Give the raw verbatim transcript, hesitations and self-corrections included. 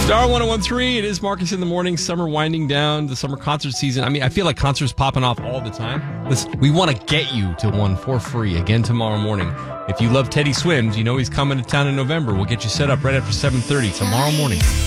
Star one oh one three, it is Marcus in the morning. Summer winding down, the summer concert season. I mean, I feel like concerts popping off all the time. Listen, we want to get you to one for free again tomorrow morning. If you love Teddy Swims, you know he's coming to town in November. We'll get you set up right after seven thirty tomorrow morning.